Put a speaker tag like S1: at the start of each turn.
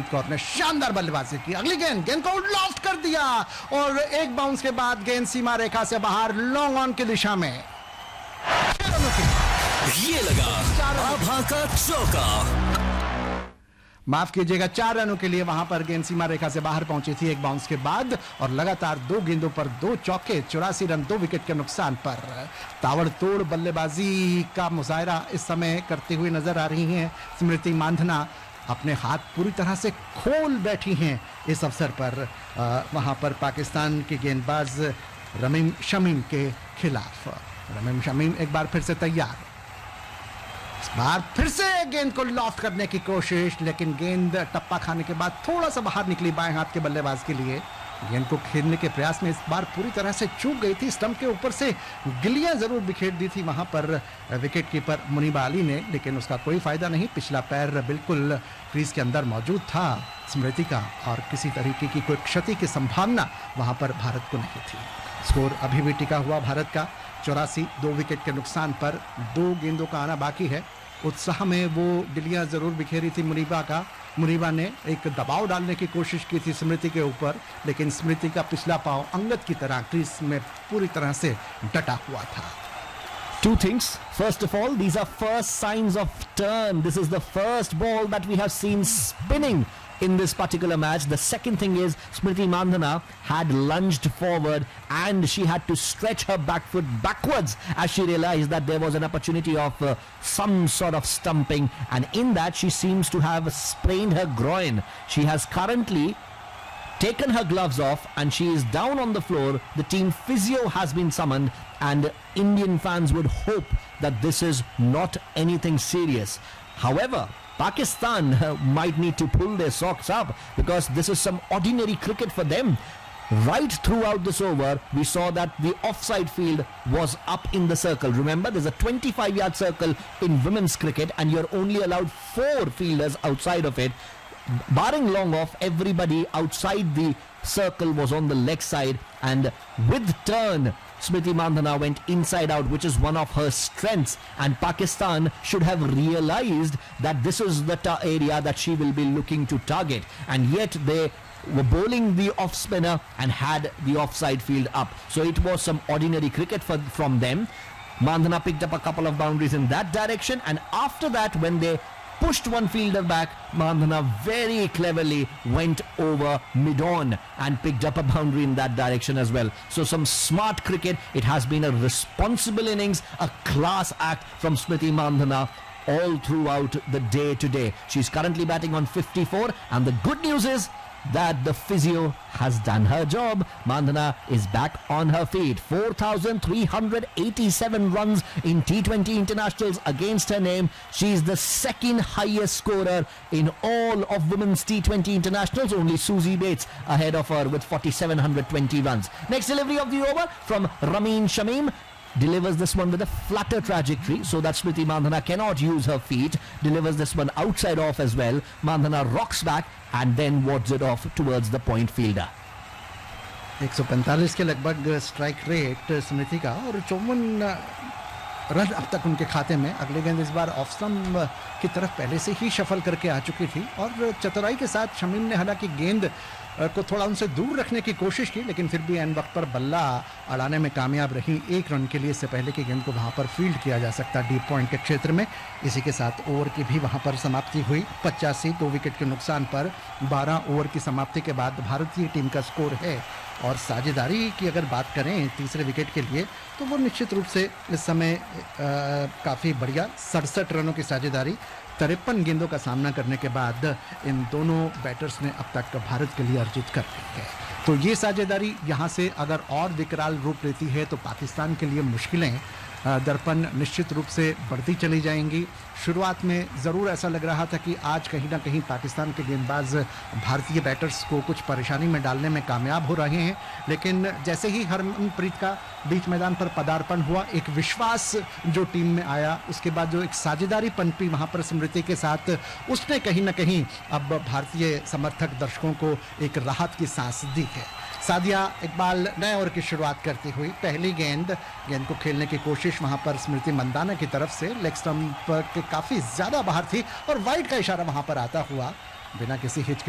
S1: कौर ने शानदार बल्लेबाजी की। अगली गेंद को लॉफ्ट कर दिया और एक बाउंस के बाद गेंद सीमा रेखा से बाहर लॉन्ग ऑन की दिशा में।
S2: ये लगा आभा का चौका।
S1: माफ कीजिएगा, 4 रनों के लिए वहां पर गेंद सीमा रेखा से बाहर पहुंची थी एक बाउंस के बाद, और लगातार 2 गेंदों पर 2 चौके, 84 रन 2 विकेट के नुकसान पर ताबड़तोड़ बल्लेबाजी का मुजाहरा इस समय करते हुए नजर आ रही हैं स्मृति मांधना। अपने हाथ पूरी तरह से खोल बैठी हैं इस अवसर पर वहां पर पाकिस्तान के गेंदबाज रमीम शमीम के खिलाफ। रमीम शमीम एक बार फिर से तैयार, इस बार फिर से गेंद को लॉफ्ट करने की कोशिश, लेकिन गेंद टप्पा खाने के बाद थोड़ा सा बाहर निकली बाएं हाथ के बल्लेबाज के लिए। गेंद को खेलने के प्रयास में इस बार पूरी तरह से चूक गई थी। स्टंप के ऊपर से गिल्लियां जरूर बिखेर दी थी वहां पर विकेट कीपर मुनीबा अली ने, लेकिन उसका कोई फायदा नहीं। पिछला पैर बिल्कुल क्रीज के अंदर मौजूद था स्मृति का, और किसी तरीके की कोई क्षति की संभावना वहां पर भारत को नहीं थी। स्कोर अभी भी टिका हुआ भारत का 84, 2 विकेट के नुकसान पर 2 गेंदों का आना बाकी है। उत्साह में वो गिल्लियां जरूर बिखेरी थी मुनीबा ने एक दबाव डालने की कोशिश की थी स्मृति के ऊपर, लेकिन स्मृति का पिछला पांव अंगद की तरह क्रीज में पूरी तरह से डटा हुआ था।
S3: Two things. First of all, these are first signs of turn. This is the first ball that we have seen spinning in this particular match. The second thing is Smriti Mandhana had lunged forward and she had to stretch her back foot backwards as she realized that there was an opportunity of some sort of stumping, and in that she seems to have sprained her groin. She has currently taken her gloves off and she is down on the floor. The team physio has been summoned, and Indian fans would hope that this is not anything serious. However, Pakistan might need to pull their socks up, because this is some ordinary cricket for them. Right throughout this over, we saw that the offside field was up in the circle. Remember, there's a 25-yard circle in women's cricket and you're only allowed 4 fielders outside of it. Barring long off, everybody outside the circle was on the leg side, and with turn Smriti Mandhana went inside out, which is one of her strengths, and Pakistan should have realized that this is the area that she will be looking to target, and yet they were bowling the off spinner and had the offside field up. So it was some ordinary cricket from them. Mandhana picked up a couple of boundaries in that direction, and after that, when they pushed one fielder back, Mandhana very cleverly went over mid-on and picked up a boundary in that direction as well. So some smart cricket. It has been a responsible innings, a class act from Smriti Mandhana all throughout the day today. She's currently batting on 54, and the good news is that the physio has done her job. Mandhana is back on her feet. 4,387 runs in T20 internationals against her name. She's the second highest scorer in all of women's T20 internationals. Only Susie Bates ahead of her with 4,720 runs. Next delivery of the over from Ramin Shamim. Delivers this one with a flatter trajectory so that Smriti Mandhana cannot use her feet. Delivers this one outside off as well. Mandhana rocks back and then wards it off towards the point fielder.
S1: 145 के लगभग strike rate स्मृति का, और 54 run अब तक उनके खाते में। अगले गेंद इस बार ऑफ स्टंप की तरफ पहले से ही शफल करके आ चुकी थी, और चतुराई के साथ शमीम ने हालांकि गेंद को थोड़ा उनसे दूर रखने की कोशिश की, लेकिन फिर भी एन वक्त पर बल्ला अड़ाने में कामयाब रही। 1 रन के लिए इससे पहले कि गेंद को वहां पर फील्ड किया जा सकता डीप पॉइंट के क्षेत्र में। इसी के साथ ओवर की भी वहां पर समाप्ति हुई। 85, 2 विकेट के नुकसान पर 12 ओवर की समाप्ति के बाद भारतीय टीम का स्कोर है। और साझेदारी की अगर बात करें तीसरे विकेट के लिए, तो वो निश्चित रूप से इस समय काफ़ी बढ़िया 67 रनों की साझेदारी 53 गेंदों का सामना करने के बाद इन दोनों बैटर्स ने अब तक भारत के लिए अर्जित कर ली है। तो ये साझेदारी यहाँ से अगर और विकराल रूप लेती है तो पाकिस्तान के लिए मुश्किलें दर्पण निश्चित रूप से बढ़ती चली जाएंगी। शुरुआत में ज़रूर ऐसा लग रहा था कि आज कहीं ना कहीं पाकिस्तान के गेंदबाज भारतीय बैटर्स को कुछ परेशानी में डालने में कामयाब हो रहे हैं, लेकिन जैसे ही हरमनप्रीत का बीच मैदान पर पदार्पण हुआ, एक विश्वास जो टीम में आया, उसके बाद जो एक साझेदारी पनपी वहाँ पर स्मृति के साथ, उसने कहीं ना कहीं अब भारतीय समर्थक दर्शकों को एक राहत की सांस दी है। सादिया इकबाल नए ओवर की शुरुआत करती हुई, पहली गेंद को खेलने की कोशिश वहां पर स्मृति मंदाना की तरफ से लेग स्टंप के काफी ज्यादा बाहर थी और वाइड का इशारा वहां पर आता हुआ बिना किसी हिचक